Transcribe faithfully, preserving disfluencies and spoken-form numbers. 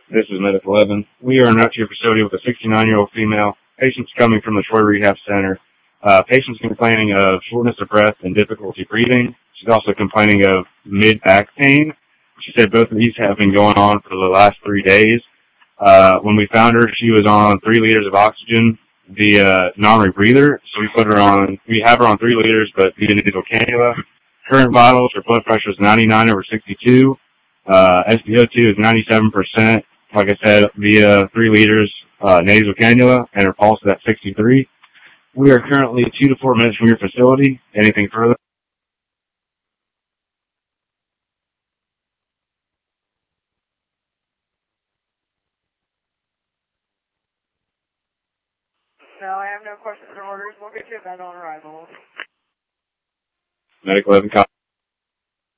This is Medical eleven. We are in out to your facility with a sixty-nine-year-old female. Patient's coming from the Troy Rehab Center. Uh, patient's complaining of shortness of breath and difficulty breathing. She's also complaining of mid-back pain. She said both of these have been going on for the last three days. Uh, when we found her, she was on three liters of oxygen via non-rebreather. So we put her on, we have her on three liters, but via nasal cannula. Current vitals, her blood pressure is ninety-nine over sixty-two. Uh, S p O two is ninety-seven percent. Like I said, via three liters, uh, nasal cannula, and her pulse is at sixty-three. We are currently two to four minutes from your facility. Anything further? No, I have no questions or orders. We'll get you a bed on arrival. Medical eleven.